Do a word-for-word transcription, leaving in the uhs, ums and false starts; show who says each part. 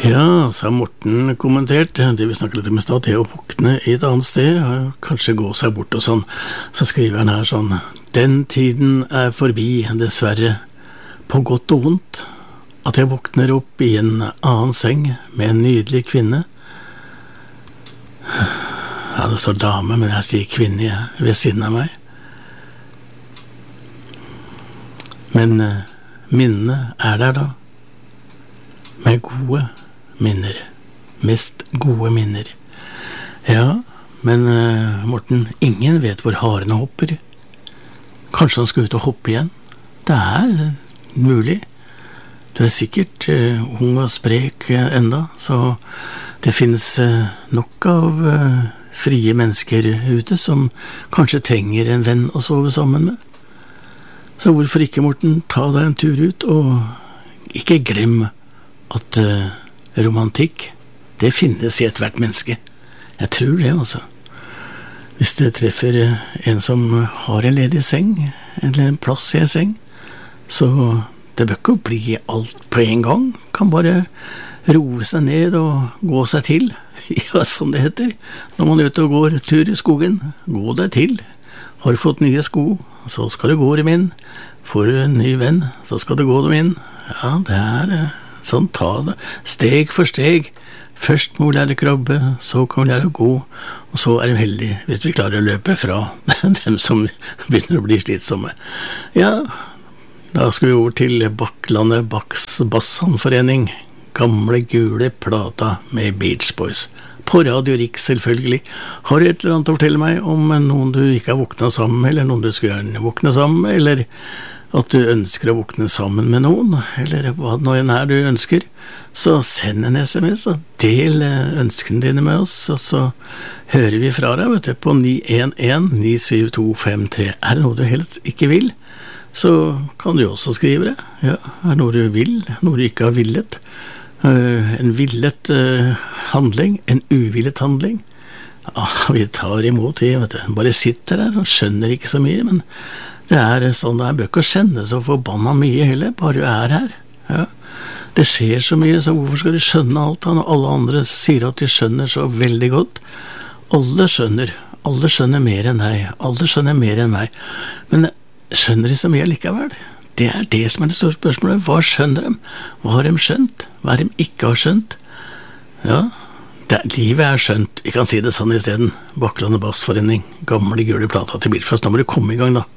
Speaker 1: Ja, så har Morten kommentert det vi snakket litt om i stad, det å våkne i et annet sted, kanskje gå seg bort og sånn. Så skriver han her sånn: den tiden er forbi, dessverre, på godt og vondt, at jeg våkner opp i en annen seng med en nydelig kvinne. Ja, det står dame, men jeg sier kvinne jeg, ved siden av meg. Men eh, minnene er der da, med gode minner, mest gode minner. Ja, men uh, Morten, ingen vet hvor harene hopper. Kanskje han skal ut og hoppe igjen? Det er uh, mulig. Du er sikkert uh, ung og sprek uh, enda, så det finnes uh, nok av uh, frie mennesker ute som kanskje trenger en venn å sove sammen med. Så hvorfor ikke, Morten, ta deg en tur ut, og ikke glem at uh, romantikk, det finnes i et hvert menneske. Jeg tror det også. Hvis det treffer en som har en ledig seng, eller en plass i en seng, så det bør ikke bli alt på en gang. Kan bare roe seg ned og gå seg til. Ja, som det heter. Når man er ute og går tur i skogen, gå deg til. Har du fått nye sko, så skal du gå dem inn. Får du en ny venn, så skal du gå dem inn. Ja, det er sånn, ta det, steg for steg. Først må vi lære krabbe, så kan vi lære å gå, og så er vi heldige hvis vi klarer å løpe fra dem som begynner å bli slitsomme. Ja, da skal vi over til Bakklandet Baks Bassandforening, gamle gule plata med Beach Boys. På Radio Riks selvfølgelig. Har du et eller annet å fortelle meg om noen du ikke har våknet sammen med, eller noen du skulle gjerne våkne sammen med, eller at du ønsker å våkne sammen med noen, eller hva det nå enn er du ønsker, så send en sms og del ønskene dine med oss, og så hører vi fra deg, vet du, på ni en en ni syv to fem tre. Er det noe du helst ikke vil, så kan du også skrive det. Ja, er det noe du vil, noe du ikke har villet. Uh, en villet uh, handling, en uvillet handling. Ja, vi tar imot det, vet du. Bare sitter der og skjønner ikke så mye, men det er sånn, det er bør ikke å kjenne så forbanna mye heller, bare du er her. Ja. Det skjer så mye, så hvorfor skal du skjønne alt når alle andre sier at de skjønner så veldig godt? Alle skjønner, alle skjønner mer enn deg, alle skjønner mer enn meg, men skjønner de så mye likevel? Det er det som er det store spørsmålet. Hva skjønner de? Hva har de skjønt? Hva er de ikke har skjønt? Ja, det, livet er skjønt. Vi kan si det sånn i stedet. Bakklandet Bassforening, gamle gule plata til Bilfrost. Nå må du komme i gang da.